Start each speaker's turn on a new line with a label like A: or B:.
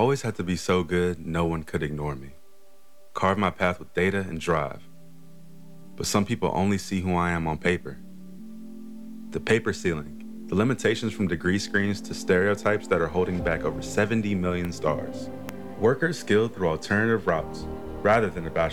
A: always had to be so good, no one could ignore me. Carve my path with data and drive. But some people only see who I am on paper. The paper ceiling, the limitations from degree screens to stereotypes that are holding back over 70 million stars. Workers skilled through alternative routes, rather than a bachelor's